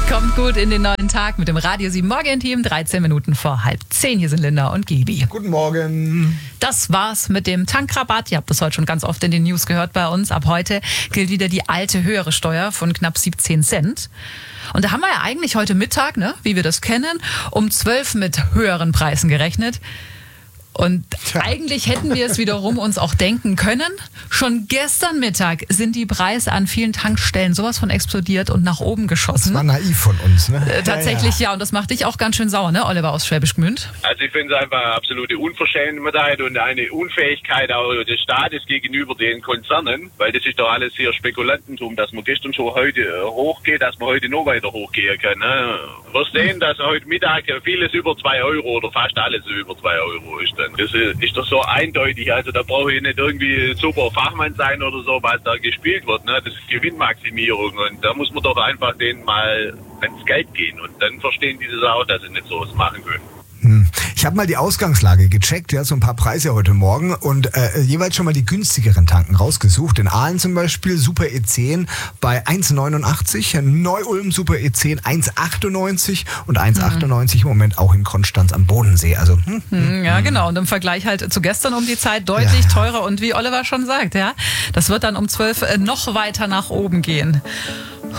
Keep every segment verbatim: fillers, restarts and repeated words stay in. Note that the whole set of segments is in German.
Kommt gut in den neuen Tag mit dem Radio sieben Morgen-Team. dreizehn Minuten vor halb zehn. Hier sind Linda und Gibi. Guten Morgen. Das war's mit dem Tankrabatt. Ihr habt das heute schon ganz oft in den News gehört bei uns. Ab heute gilt wieder die alte höhere Steuer von knapp siebzehn Cent. Und da haben wir ja eigentlich heute Mittag, ne, wie wir das kennen, um zwölf mit höheren Preisen gerechnet. Und Tja. eigentlich hätten wir es wiederum uns auch denken können. Schon gestern Mittag sind die Preise an vielen Tankstellen sowas von explodiert und nach oben geschossen. Das war naiv von uns, ne? Äh, tatsächlich ja, ja. ja, und das macht dich auch ganz schön sauer, ne, Oliver aus Schwäbisch Gmünd? Also ich finde es einfach eine absolute Unverschämtheit und eine Unfähigkeit auch des Staates gegenüber den Konzernen, weil das ist doch alles hier Spekulantentum, dass man gestern schon heute hochgeht, dass man heute noch weiter hochgehen kann. Ne? Wir sehen, dass heute Mittag vieles über zwei Euro oder fast alles über zwei Euro ist. Das ist doch so eindeutig, also da brauche ich nicht irgendwie super Fachmann sein oder so, was da gespielt wird, ne? Das ist Gewinnmaximierung und da muss man doch einfach denen mal ans Geld gehen und dann verstehen die das auch, dass sie nicht so was machen können. Hm. Ich habe mal die Ausgangslage gecheckt, ja, so ein paar Preise heute Morgen und äh, jeweils schon mal die günstigeren Tanken rausgesucht. In Aalen zum Beispiel Super E zehn bei eins neunundachtzig, Neu-Ulm Super E zehn eins achtundneunzig und eins achtundneunzig im Moment auch in Konstanz am Bodensee. Also hm, Hm, ja, genau. Und im Vergleich halt zu gestern um die Zeit deutlich Ja, ja. teurer. Und wie Oliver schon sagt, ja, das wird dann um zwölf noch weiter nach oben gehen.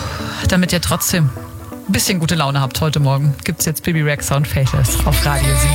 Damit ihr trotzdem ein bisschen gute Laune habt heute Morgen, gibt's jetzt Baby Rexha und Faithless auf Radio sieben.